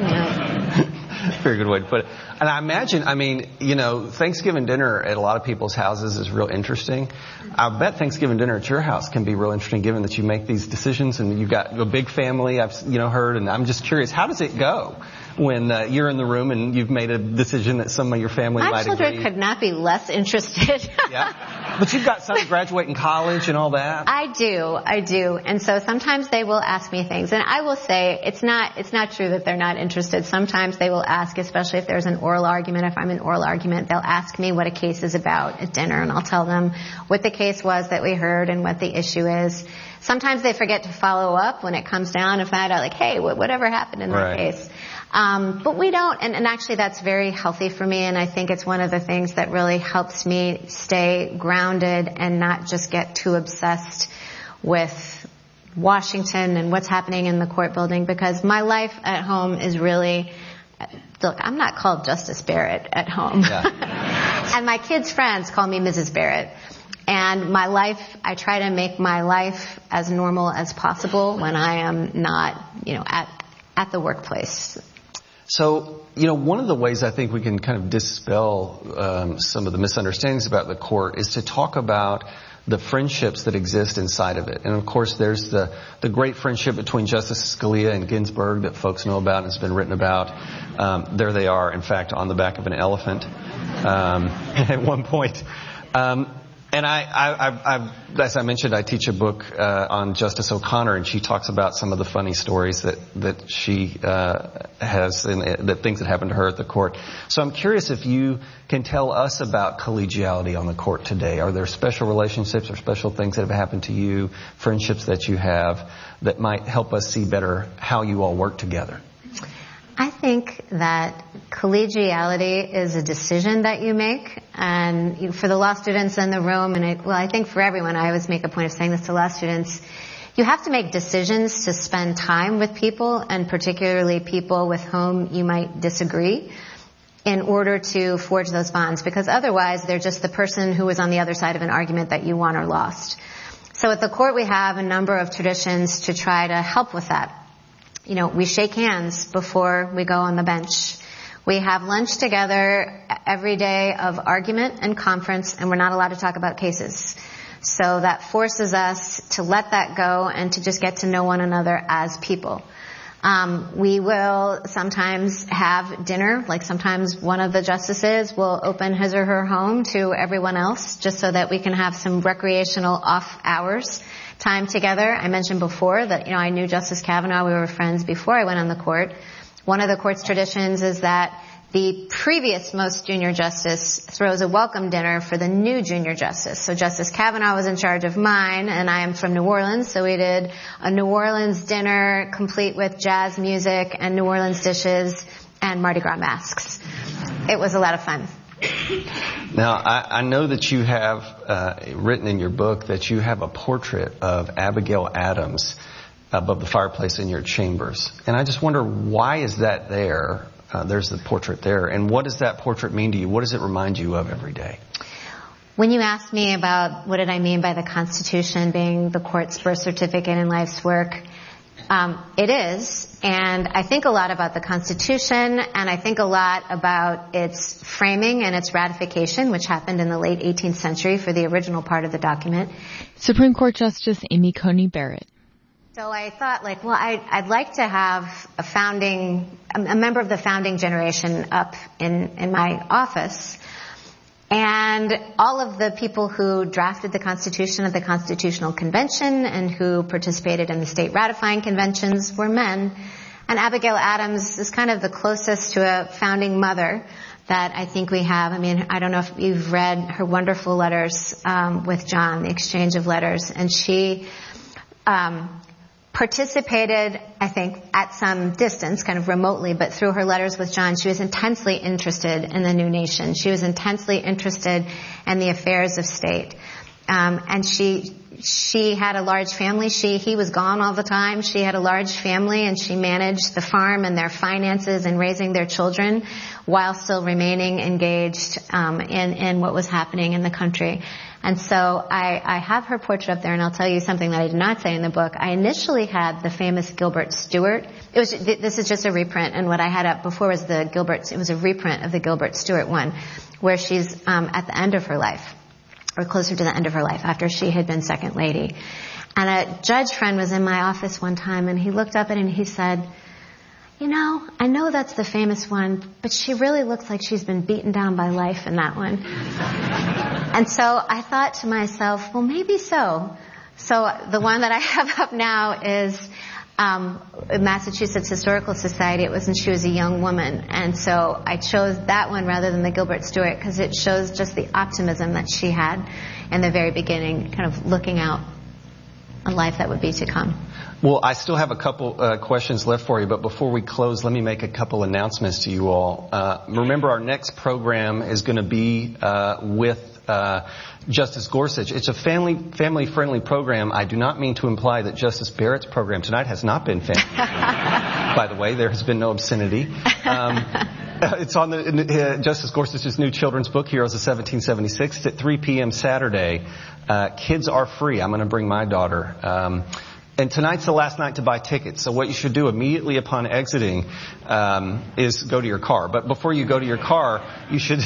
Very good way to put it. And I imagine, Thanksgiving dinner at a lot of people's houses is real interesting. I bet Thanksgiving dinner at your house can be real interesting given that you make these decisions and you've got a big family, I've heard, and I'm just curious, how does it go when you're in the room and you've made a decision that some of your family might agree? My children could not be less interested. Yeah. But you've got sons graduating college and all that. I do. And so sometimes they will ask me things. And I will say it's not true that they're not interested. Sometimes they will ask, especially if there's an oral argument. If I'm in oral argument, they'll ask me what a case is about at dinner, and I'll tell them what the case was that we heard and what the issue is. Sometimes they forget to follow up when it comes down and find out, hey, whatever happened in that case. But we don't, and actually that's very healthy for me, and I think it's one of the things that really helps me stay grounded and not just get too obsessed with Washington and what's happening in the court building, because my life at home is really, look, I'm not called Justice Barrett at home. Yeah. And my kids' friends call me Mrs. Barrett. And my life, I try to make my life as normal as possible when I am not, at the workplace. So, one of the ways I think we can kind of dispel some of the misunderstandings about the court is to talk about the friendships that exist inside of it. And of course, there's the great friendship between Justice Scalia and Ginsburg that folks know about and has been written about. There they are, in fact, on the back of an elephant at one point. And as I mentioned, I teach a book on Justice O'Connor, and she talks about some of the funny stories that she has, and the things that happened to her at the court. So I'm curious if you can tell us about collegiality on the court today. Are there special relationships or special things that have happened to you, friendships that you have, that might help us see better how you all work together? I think that collegiality is a decision that you make, and for the law students in the room, and I think for everyone, I always make a point of saying this to law students, you have to make decisions to spend time with people, and particularly people with whom you might disagree, in order to forge those bonds, because otherwise they're just the person who is on the other side of an argument that you won or lost. So at the court we have a number of traditions to try to help with that. We shake hands before we go on the bench. We have lunch together every day of argument and conference, and we're not allowed to talk about cases. So that forces us to let that go and to just get to know one another as people. We will sometimes have dinner, like sometimes one of the justices will open his or her home to everyone else, just so that we can have some recreational off hours time together. I mentioned before that, I knew Justice Kavanaugh. We were friends before I went on the court. One of the court's traditions is that the previous most junior justice throws a welcome dinner for the new junior justice. So Justice Kavanaugh was in charge of mine, and I am from New Orleans, so we did a New Orleans dinner complete with jazz music and New Orleans dishes and Mardi Gras masks. It was a lot of fun. Now, I know that you have written in your book that you have a portrait of Abigail Adams above the fireplace in your chambers. And I just wonder, why is that there? There's the portrait there. And what does that portrait mean to you? What does it remind you of every day? When you asked me about what did I mean by the Constitution being the court's birth certificate and life's work, it is. And I think a lot about the Constitution, and I think a lot about its framing and its ratification, which happened in the late 18th century for the original part of the document. Supreme Court Justice Amy Coney Barrett. So I thought, I'd like to have a member of the founding generation up in my office. And all of the people who drafted the Constitution at the Constitutional Convention and who participated in the state ratifying conventions were men. And Abigail Adams is kind of the closest to a founding mother that I think we have. I don't know if you've read her wonderful letters with John, the exchange of letters. And she participated, I think, at some distance, kind of remotely, but through her letters with John, she was intensely interested in the new nation. She was intensely interested in the affairs of state. And she had a large family. He was gone all the time. She had a large family, and she managed the farm and their finances and raising their children while still remaining engaged in what was happening in the country. And so I have her portrait up there, and I'll tell you something that I did not say in the book. I initially had the famous Gilbert Stuart. This is just a reprint, and what I had up before was it was a reprint of the Gilbert Stuart one, where she's at the end of her life, or closer to the end of her life, after she had been second lady. And a judge friend was in my office one time, and he looked up at it and he said, I know that's the famous one, but she really looks like she's been beaten down by life in that one. And so I thought to myself, well, maybe so. So the one that I have up now is Massachusetts Historical Society. It was when she was a young woman. And so I chose that one rather than the Gilbert Stuart because it shows just the optimism that she had in the very beginning, kind of looking out on life that would be to come. Well, I still have a couple questions left for you, but before we close, let me make a couple announcements to you all. Remember, our next program is going to be with Justice Gorsuch. It's a family-friendly program. I do not mean to imply that Justice Barrett's program tonight has not been family-friendly. By the way, there has been no obscenity. It's on Justice Gorsuch's new children's book, Heroes of 1776. It's at 3 p.m. Saturday. Kids are free. I'm going to bring my daughter. And tonight's the last night to buy tickets. So what you should do immediately upon exiting is go to your car. But before you go to your car, you should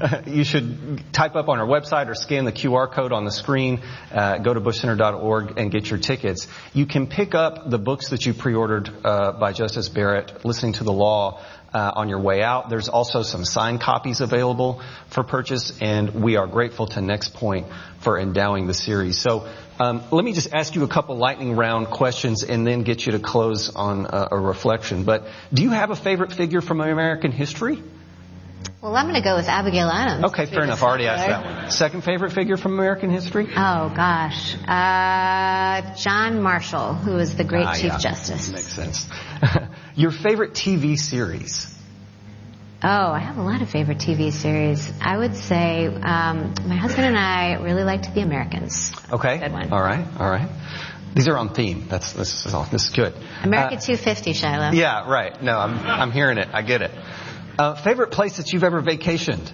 type up on our website or scan the QR code on the screen. Go to bushcenter.org and get your tickets. You can pick up the books that you pre-ordered by Justice Barrett, Listening to the Law, on your way out. There's also some signed copies available for purchase, and we are grateful to Next Point for endowing the series. So let me just ask you a couple lightning round questions and then get you to close on a reflection. But do you have a favorite figure from American history? Well, I'm going to go with Abigail Adams. Okay, fair enough. I already asked that one. Second favorite figure from American history? Oh, gosh. John Marshall, who was the great Chief Justice. Makes sense. Your favorite TV series? Oh, I have a lot of favorite TV series. I would say my husband and I really liked The Americans. Okay. Good one. All right. These are on theme. This is good. America 250, Shiloh. Yeah, right. No, I'm hearing it. I get it. Favorite place that you've ever vacationed?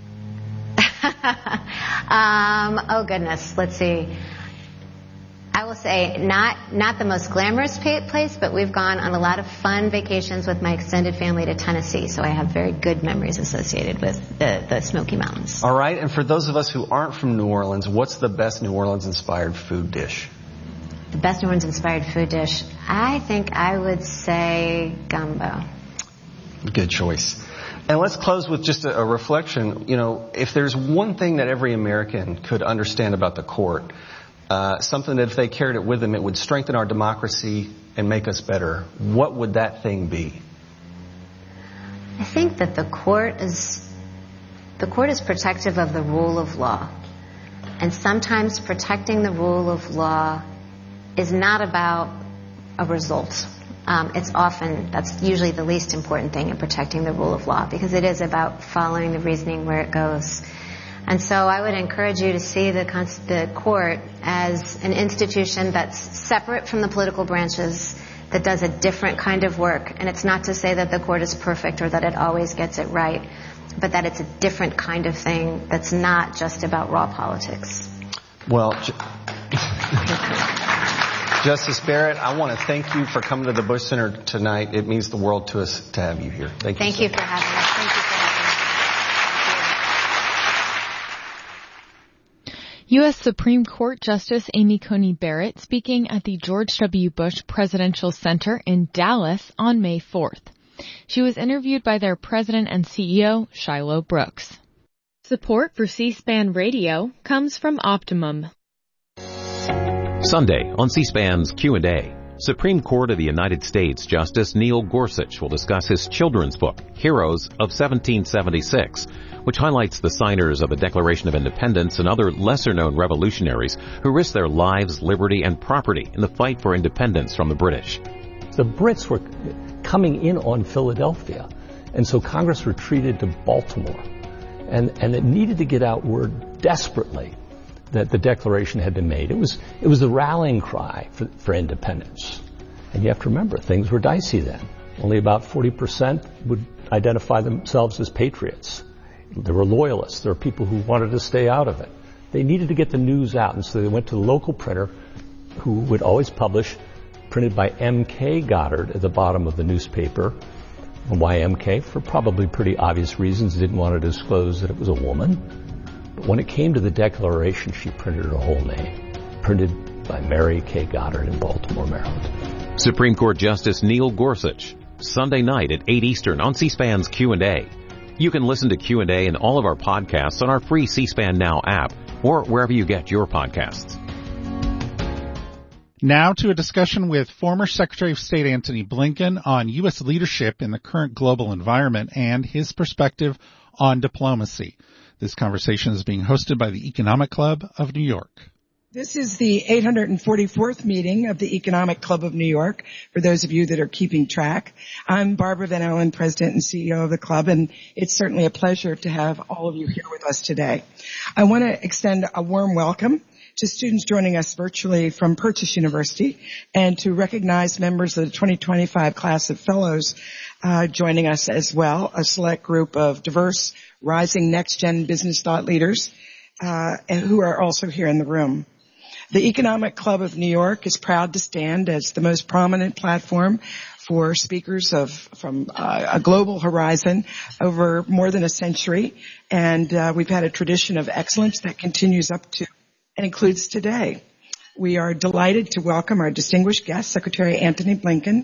Oh goodness. Let's see. I will say not the most glamorous place, but we've gone on a lot of fun vacations with my extended family to Tennessee, so I have very good memories associated with the Smoky Mountains. All right, and for those of us who aren't from New Orleans, what's the best New Orleans-inspired food dish? The best New Orleans-inspired food dish? I think I would say gumbo. Good choice. And let's close with just a reflection. You know, if there's one thing that every American could understand about the court, something that if they carried it with them, it would strengthen our democracy and make us better, what would that thing be? I think that the court is protective of the rule of law. And sometimes protecting the rule of law is not about a result. That's usually the least important thing in protecting the rule of law, because it is about following the reasoning where it goes. And so I would encourage you to see the court as an institution that's separate from the political branches, that does a different kind of work. And it's not to say that the court is perfect or that it always gets it right, but that it's a different kind of thing that's not just about raw politics. Well, Justice Barrett, I want to thank you for coming to the Bush Center tonight. It means the world to us to have you here. Thank you. Thank you for having us. Thank you for having us. U.S. Supreme Court Justice Amy Coney Barrett speaking at the George W. Bush Presidential Center in Dallas on May 4th. She was interviewed by their president and CEO, Shiloh Brooks. Support for C-SPAN Radio comes from Optimum. Sunday on C-SPAN's Q&A, Supreme Court of the United States Justice Neil Gorsuch will discuss his children's book, Heroes of 1776, which highlights the signers of the Declaration of Independence and other lesser-known revolutionaries who risked their lives, liberty, and property in the fight for independence from the British. The Brits were coming in on Philadelphia, and so Congress retreated to Baltimore, and it needed to get out word desperately that the Declaration had been made. It was the rallying cry for independence. And you have to remember, things were dicey then. Only about 40% would identify themselves as patriots. There were loyalists. There were people who wanted to stay out of it. They needed to get the news out, and so they went to the local printer, who would always publish, printed by M.K. Goddard at the bottom of the newspaper. And why M.K.? For probably pretty obvious reasons. They didn't want to disclose that it was a woman. When it came to the Declaration, she printed her whole name, printed by Mary K. Goddard in Baltimore, Maryland. Supreme Court Justice Neil Gorsuch, Sunday night at 8 Eastern on C-SPAN's Q&A. You can listen to Q&A and all of our podcasts on our free C-SPAN Now app or wherever you get your podcasts. Now to a discussion with former Secretary of State Antony Blinken on U.S. leadership in the current global environment and his perspective on diplomacy. This conversation is being hosted by the Economic Club of New York. This is the 844th meeting of the Economic Club of New York, for those of you that are keeping track. I'm Barbara Van Allen, President and CEO of the club, and it's certainly a pleasure to have all of you here with us today. I want to extend a warm welcome to students joining us virtually from Purchase University, and to recognize members of the 2025 class of fellows joining us as well, a select group of diverse, rising next-gen business thought leaders who are also here in the room. The Economic Club of New York is proud to stand as the most prominent platform for speakers from a global horizon over more than a century, and we've had a tradition of excellence that continues up to and includes today. We are delighted to welcome our distinguished guest, Secretary Antony Blinken,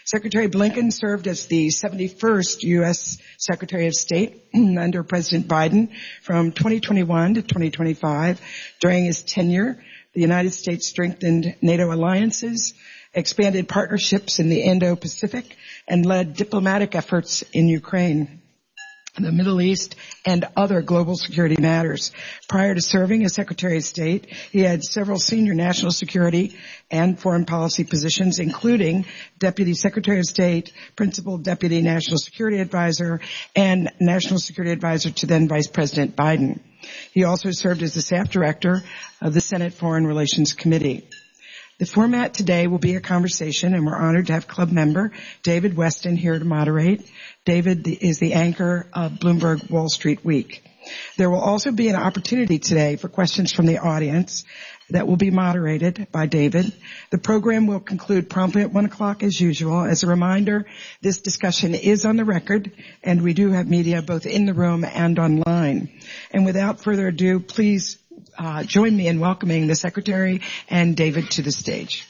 Secretary Blinken served as the 71st U.S. Secretary of State under President Biden from 2021 to 2025. During his tenure, the United States strengthened NATO alliances, expanded partnerships in the Indo-Pacific, and led diplomatic efforts in Ukraine, the Middle East, and other global security matters. Prior to serving as Secretary of State, he had several senior national security and foreign policy positions, including Deputy Secretary of State, Principal Deputy National Security Advisor, and National Security Advisor to then Vice President Biden. He also served as the staff director of the Senate Foreign Relations Committee. The format today will be a conversation, and we're honored to have club member David Westin here to moderate. David is the anchor of Bloomberg Wall Street Week. There will also be an opportunity today for questions from the audience that will be moderated by David. The program will conclude promptly at 1 o'clock as usual. As a reminder, this discussion is on the record, and we do have media both in the room and online. And without further ado, please join me in welcoming the Secretary and David to the stage.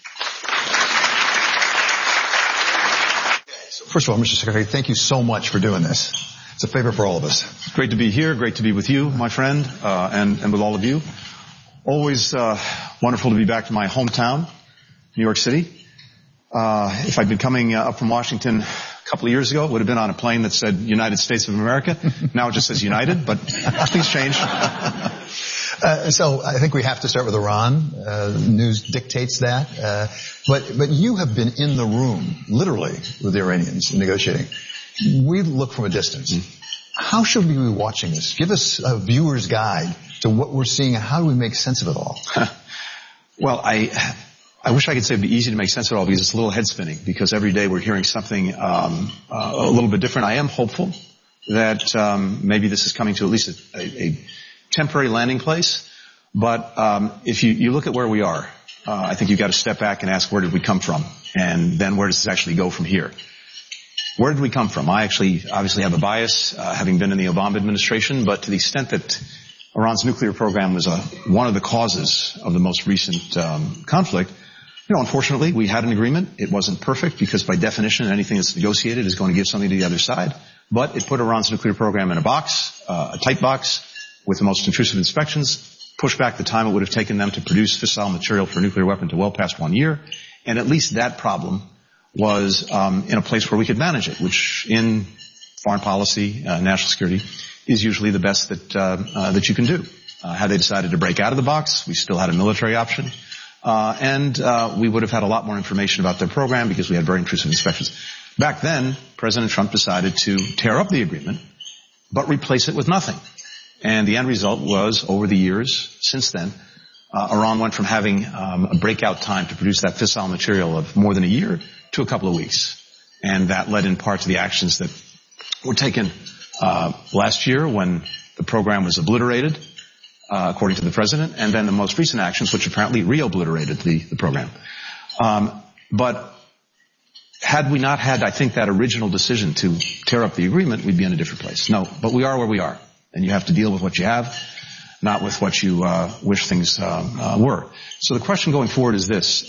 First of all, Mr. Secretary, thank you so much for doing this. It's a favor for all of us. Great to be here. Great to be with you, my friend, and with all of you. Always wonderful to be back to my hometown, New York City. If I'd been coming up from Washington a couple of years ago, it would have been on a plane that said United States of America. Now it just says United, but things change. So I think we have to start with Iran. News dictates that. But you have been in the room, literally, with the Iranians negotiating. We look from a distance. How should we be watching this? Give us a viewer's guide to what we're seeing and how do we make sense of it all? Well, I wish I could say it'd be easy to make sense of it all because it's a little head spinning because every day we're hearing something a little bit different. I am hopeful that maybe this is coming to at least a temporary landing place. But if you look at where we are, I think you've got to step back and ask where did we come from? And then where does this actually go from here? Where did we come from? I actually obviously have a bias, having been in the Obama administration, but to the extent that Iran's nuclear program was one of the causes of the most recent conflict, unfortunately, we had an agreement. It wasn't perfect because by definition, anything that's negotiated is going to give something to the other side. But it put Iran's nuclear program in a box, a tight box, with the most intrusive inspections, pushed back the time it would have taken them to produce fissile material for a nuclear weapon to well past 1 year. And at least that problem was in a place where we could manage it, which in foreign policy, national security, is usually the best that you can do. Had they decided to break out of the box, we still had a military option. And we would have had a lot more information about their program because we had very intrusive inspections. Back then, President Trump decided to tear up the agreement, but replace it with nothing. And the end result was, over the years since then, Iran went from having a breakout time to produce that fissile material of more than a year to a couple of weeks. And that led in part to the actions that were taken last year when the program was obliterated, according to the president, and then the most recent actions which apparently re-obliterated the program. But had we not had, I think, that original decision to tear up the agreement, we'd be in a different place. No, but we are where we are. And you have to deal with what you have, not with what you wish things were. So the question going forward is this.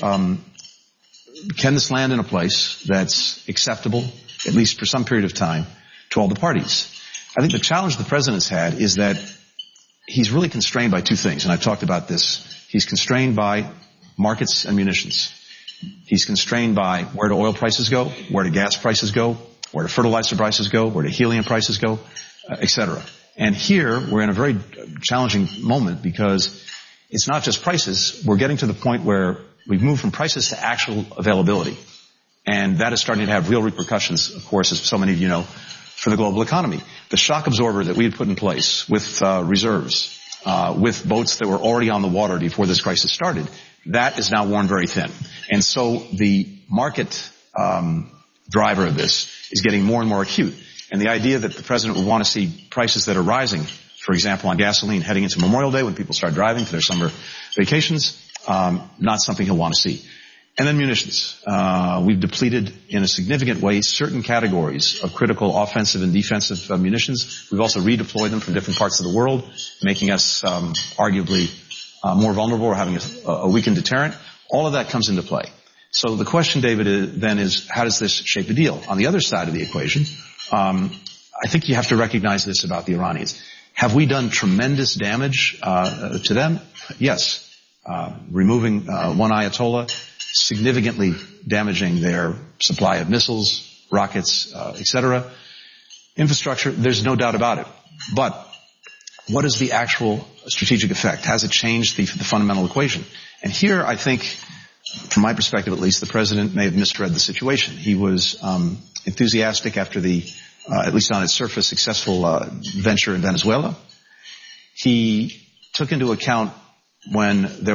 Can this land in a place that's acceptable, at least for some period of time, to all the parties? I think the challenge the president's had is that he's really constrained by two things, and I've talked about this. He's constrained by markets and munitions. He's constrained by where do oil prices go, where do gas prices go, where do fertilizer prices go, where do helium prices go, et cetera. And here, we're in a very challenging moment because it's not just prices. We're getting to the point where we've moved from prices to actual availability. And that is starting to have real repercussions, of course, as so many of you know, for the global economy. The shock absorber that we had put in place with reserves, with boats that were already on the water before this crisis started, that is now worn very thin. And so the market driver of this is getting more and more acute. And the idea that the president would want to see prices that are rising, for example, on gasoline heading into Memorial Day when people start driving for their summer vacations, not something he'll want to see. And then munitions. We've depleted in a significant way certain categories of critical offensive and defensive munitions. We've also redeployed them from different parts of the world, making us arguably more vulnerable or having a weakened deterrent. All of that comes into play. So the question, David, then is how does this shape a deal? On the other side of the equation, I think you have to recognize this about the Iranians. Have we done tremendous damage to them? Yes. Removing one Ayatollah, significantly damaging their supply of missiles, rockets, etc. Infrastructure, there's no doubt about it. But what is the actual strategic effect? Has it changed the fundamental equation? And here, I think, from my perspective at least, the president may have misread the situation. He was enthusiastic after the, at least on its surface, successful venture in Venezuela. He took into account when there